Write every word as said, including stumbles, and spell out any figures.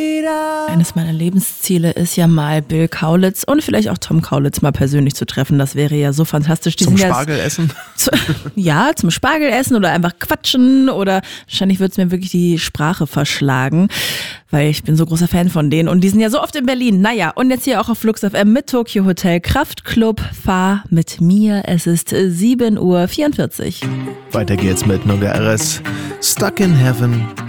Eines meiner Lebensziele ist ja mal Bill Kaulitz und vielleicht auch Tom Kaulitz mal persönlich zu treffen. Das wäre ja so fantastisch. Die zum sind Spargelessen? Ja, zu, ja, zum Spargelessen oder einfach quatschen oder wahrscheinlich wird es mir wirklich die Sprache verschlagen, weil ich bin so großer Fan von denen und die sind ja so oft in Berlin. Naja, und jetzt hier auch auf Flux F M mit Tokyo Hotel Kraftklub. Fahr mit mir. Es ist sieben Uhr vierundvierzig. Weiter geht's mit Noga R S. Stuck in Heaven.